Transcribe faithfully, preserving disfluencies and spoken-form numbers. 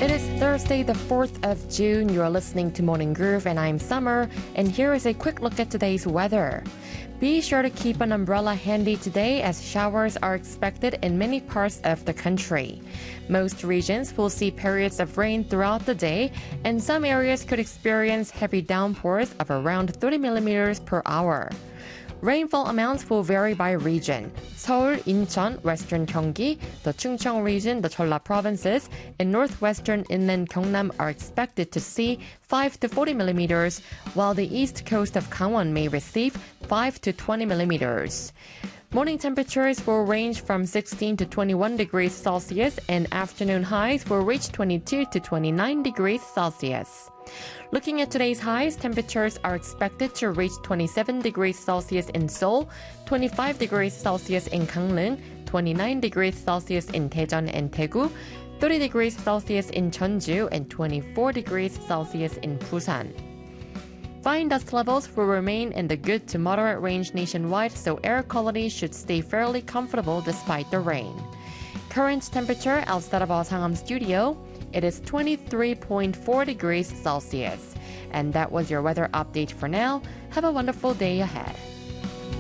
It is Thursday, the fourth of June. You are listening to Morning Groove, and I'm Summer. And here is a quick look at today's weather. Be sure to keep an umbrella handy today as showers are expected in many parts of the country. Most regions will see periods of rain throughout the day, and some areas could experience heavy downpours of around thirty millimeters per hour. Rainfall amounts will vary by region. Seoul, Incheon, Western Gyeonggi, the Chungcheong region, the Jeolla provinces, and northwestern inland Gyeongnam are expected to see five to forty millimeters, while the east coast of Gangwon may receive five to twenty millimeters. Morning temperatures will range from sixteen to twenty-one degrees Celsius, and afternoon highs will reach twenty-two to twenty-nine degrees Celsius. Looking at today's highs, temperatures are expected to reach twenty-seven degrees Celsius in Seoul, twenty-five degrees Celsius in Gangneung, twenty-nine degrees Celsius in Daejeon and Daegu, thirty degrees Celsius in Jeonju, and twenty-four degrees Celsius in Busan. Fine dust levels will remain in the good to moderate range nationwide, so air quality should stay fairly comfortable despite the rain. Current temperature outside of our Sangam studio, it is twenty-three point four degrees Celsius. And that was your weather update for now. Have a wonderful day ahead.